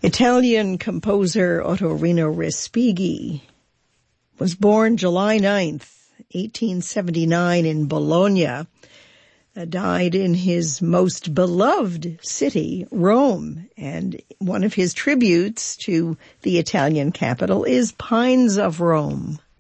Italian composer Ottorino Respighi was born July 9th, 1879 in Bologna, died in his most beloved city, Rome, and one of his tributes to the Italian capital is Pines of Rome.